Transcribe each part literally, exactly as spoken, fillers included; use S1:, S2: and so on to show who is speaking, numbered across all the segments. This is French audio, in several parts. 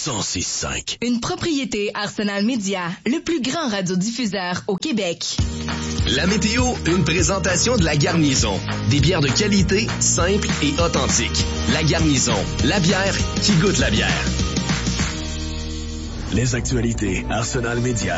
S1: cent six cinq.
S2: Une propriété Arsenal Média, le plus grand radiodiffuseur au Québec.
S1: La météo, une présentation de La Garnison. Des bières de qualité, simples et authentiques. La Garnison, la bière qui goûte la bière. Les actualités Arsenal Média.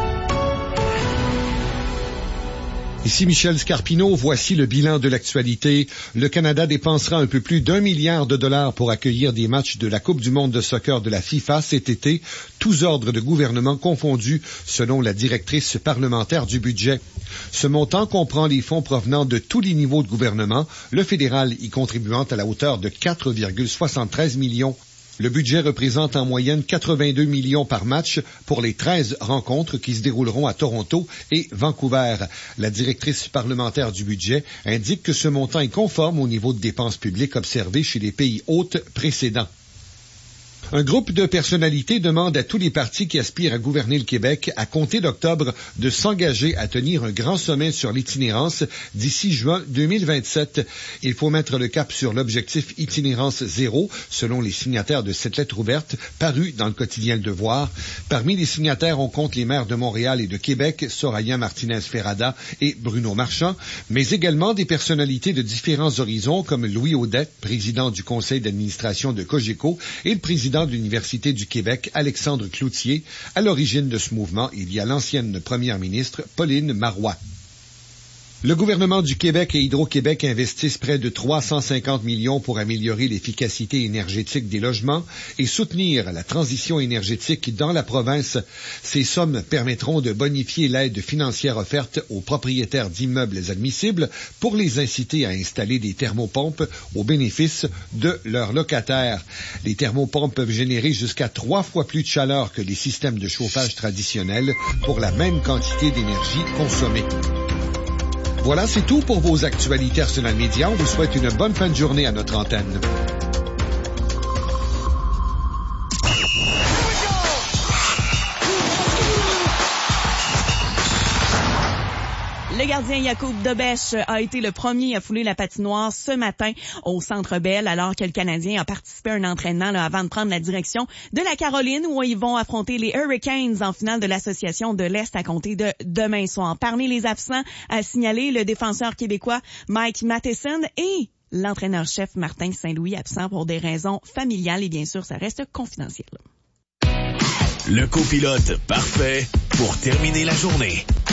S3: Ici Michel Scarpino, voici le bilan de l'actualité. Le Canada dépensera un peu plus d'un milliard de dollars pour accueillir des matchs de la Coupe du monde de soccer de la FIFA cet été, tous ordres de gouvernement confondus, selon la directrice parlementaire du budget. Ce montant comprend les fonds provenant de tous les niveaux de gouvernement, le fédéral y contribuant à la hauteur de quatre virgule soixante-treize millions. Le budget représente en moyenne quatre-vingt-deux millions par match pour les treize rencontres qui se dérouleront à Toronto et Vancouver. La directrice parlementaire du budget indique que ce montant est conforme au niveau de dépenses publiques observé chez les pays hôtes précédents. Un groupe de personnalités demande à tous les partis qui aspirent à gouverner le Québec à compter d'octobre de s'engager à tenir un grand sommet sur l'itinérance d'ici juin deux mille vingt-sept. Il faut mettre le cap sur l'objectif itinérance zéro, selon les signataires de cette lettre ouverte parue dans le quotidien Le Devoir. Parmi les signataires, on compte les maires de Montréal et de Québec, Soraya Martinez-Ferrada et Bruno Marchand, mais également des personnalités de différents horizons comme Louis Audet, président du conseil d'administration de Cogeco, et le président de l'Université du Québec, Alexandre Cloutier. À l'origine de ce mouvement, il y a l'ancienne première ministre, Pauline Marois. Le gouvernement du Québec et Hydro-Québec investissent près de trois cent cinquante millions pour améliorer l'efficacité énergétique des logements et soutenir la transition énergétique dans la province. Ces sommes permettront de bonifier l'aide financière offerte aux propriétaires d'immeubles admissibles pour les inciter à installer des thermopompes au bénéfice de leurs locataires. Les thermopompes peuvent générer jusqu'à trois fois plus de chaleur que les systèmes de chauffage traditionnels pour la même quantité d'énergie consommée. Voilà, c'est tout pour vos actualités Arsenal Média. On vous souhaite une bonne fin de journée à notre antenne.
S4: Le gardien Yacoub Dobèche a été le premier à fouler la patinoire ce matin au Centre Bell, alors que le Canadien a participé à un entraînement là, avant de prendre la direction de la Caroline, où ils vont affronter les Hurricanes en finale de l'Association de l'Est à compter de demain soir. Parmi les absents à signaler, le défenseur québécois Mike Matheson et l'entraîneur-chef Martin Saint-Louis, absent pour des raisons familiales, et bien sûr, ça reste confidentiel.
S1: Le copilote parfait pour terminer la journée.